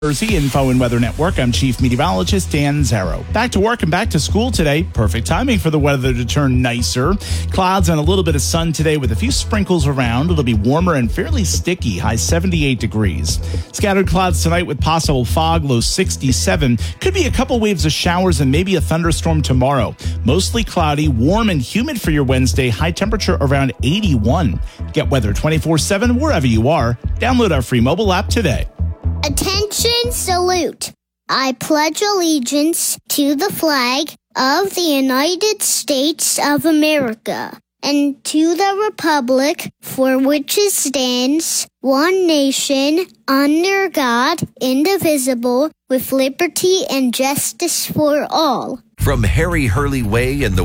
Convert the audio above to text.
Jersey Info and Weather Network. I'm Chief Meteorologist Dan Zarrow. Back to work and back to school today. Perfect timing for the weather to turn nicer. Clouds and a little bit of sun today with a few sprinkles around. It'll be warmer and fairly sticky, high 78 degrees. Scattered clouds tonight with possible fog, low 67. Could be a couple waves of showers and maybe a thunderstorm tomorrow. Mostly cloudy, warm and humid for your Wednesday. High temperature around 81. Get weather 24/7 wherever you are. Download our free mobile app today. Attention, salute. I pledge allegiance to the flag of the United States of America and to the republic for which it stands, one nation, under God, indivisible, with liberty and justice for all. From Harry Hurley Way in the